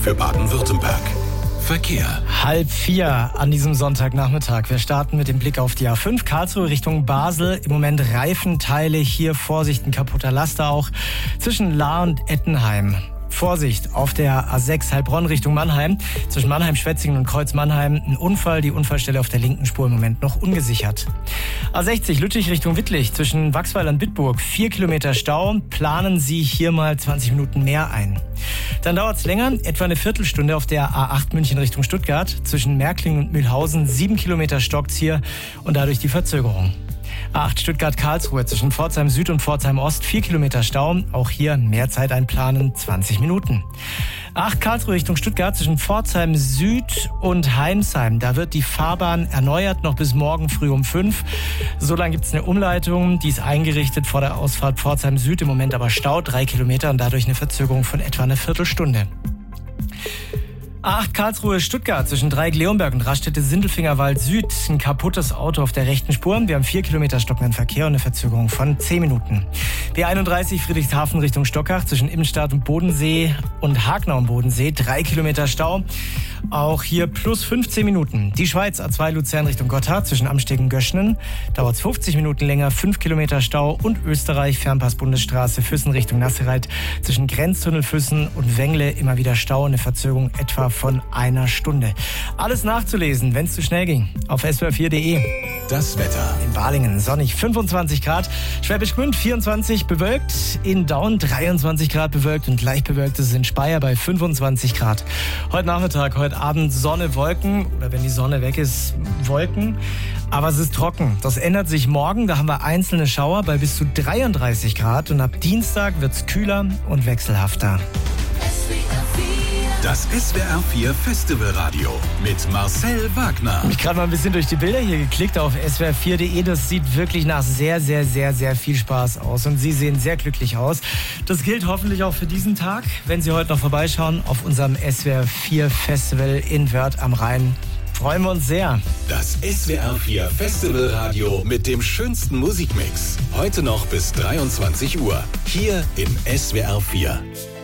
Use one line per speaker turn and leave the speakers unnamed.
für Baden-Württemberg. Verkehr.
3:30 an diesem Sonntagnachmittag. Wir starten mit dem Blick auf die A5 Karlsruhe Richtung Basel. Im Moment Reifenteile, hier Vorsicht, ein kaputter Laster auch zwischen Lahr und Ettenheim. Vorsicht auf der A6 Heilbronn Richtung Mannheim. Zwischen Mannheim-Schwetzingen und Kreuz-Mannheim ein Unfall. Die Unfallstelle auf der linken Spur im Moment noch ungesichert. A60 Lüttich Richtung Wittlich. Zwischen Wachsweiler und Bitburg 4 Kilometer Stau. Planen Sie hier mal 20 Minuten mehr ein. Dann dauert es länger, etwa eine Viertelstunde auf der A8 München Richtung Stuttgart. Zwischen Märklingen und Mühlhausen 7 Kilometer stockt's hier und dadurch die Verzögerung. A8 Stuttgart-Karlsruhe zwischen Pforzheim Süd und Pforzheim Ost 4 Kilometer Stau. Auch hier mehr Zeit einplanen, 20 Minuten. A8 Karlsruhe Richtung Stuttgart zwischen Pforzheim Süd und Heimsheim. Da wird die Fahrbahn erneuert, noch bis morgen früh um 5. So lange gibt es eine Umleitung, die ist eingerichtet vor der Ausfahrt Pforzheim Süd. Im Moment aber Stau 3 Kilometer und dadurch eine Verzögerung von etwa einer Viertelstunde. A8 Karlsruhe Stuttgart zwischen Dreieck-Leonberg und Raststätte-Sindelfingerwald Süd. Ein kaputtes Auto auf der rechten Spur. Wir haben 4 Kilometer stockenden Verkehr und eine Verzögerung von 10 Minuten. B31 Friedrichshafen Richtung Stockach zwischen Immenstadt und Bodensee und Hagenau und Bodensee 3 Kilometer Stau. Auch hier plus 15 Minuten. Die Schweiz A2 Luzern Richtung Gotthard zwischen Amsteg und Göschenen. Dauert es 50 Minuten länger, 5 Kilometer Stau. Und Österreich Fernpass Bundesstraße Füssen Richtung Nassereit zwischen Grenztunnel Füssen und Wengle immer wieder Stau. Eine Verzögerung etwa von einer Stunde. Alles nachzulesen, wenn es zu schnell ging, auf swr4.de.
Das Wetter.
In Balingen sonnig 25 Grad, Schwäbisch Gmünd 24 bewölkt, in Daun 23 Grad bewölkt und leicht bewölkt ist es in Speyer bei 25 Grad. Heute Nachmittag, heute Abend Sonne, Wolken oder wenn die Sonne weg ist, Wolken. Aber es ist trocken. Das ändert sich morgen, da haben wir einzelne Schauer bei bis zu 33 Grad und ab Dienstag wird es kühler und wechselhafter.
Das SWR4 Festivalradio mit Marcel Wagner.
Ich habe mich gerade mal ein bisschen durch die Bilder hier geklickt auf swr4.de. Das sieht wirklich nach sehr, sehr, sehr, sehr viel Spaß aus. Und Sie sehen sehr glücklich aus. Das gilt hoffentlich auch für diesen Tag, wenn Sie heute noch vorbeischauen auf unserem SWR4 Festival in Wörth am Rhein. Freuen wir uns sehr.
Das SWR4 Festivalradio mit dem schönsten Musikmix. Heute noch bis 23 Uhr. Hier im SWR4.